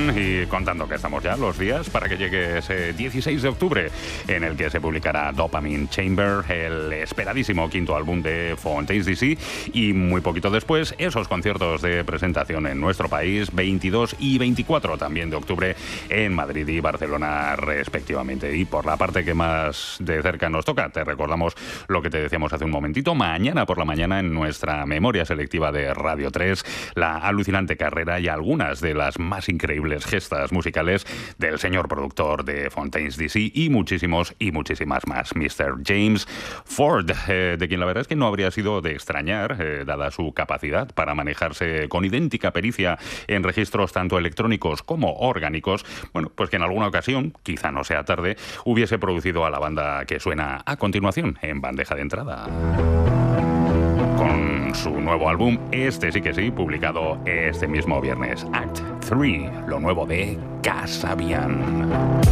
Casabian, y contando que estamos ya los días para que llegue ese 16 de octubre en el que se publicará Dopamine Chamber, el esperadísimo quinto álbum de Fontaines DC, y muy poquito después esos conciertos de presentación en nuestro país, 22 y 24 también de octubre en Madrid y Barcelona respectivamente. Y por la parte que más de cerca nos toca, te recordamos lo que te decíamos hace un momentito: mañana por la mañana en nuestra memoria selectiva de Radio 3, la alucinante carrera y algunas de las más increíbles gestas musicales del señor productor de Fontaines DC y muchísimos y muchísimas más, Mr. James Ford, de quien la verdad es que no habría sido de extrañar, dada su capacidad para manejarse con idéntica pericia en registros tanto electrónicos como orgánicos, bueno, pues que en alguna ocasión, quizá no sea tarde, hubiese producido a la banda que suena a continuación en bandeja de entrada. Con su nuevo álbum, este sí que sí, publicado este mismo viernes, Act 3, lo nuevo de Casabian.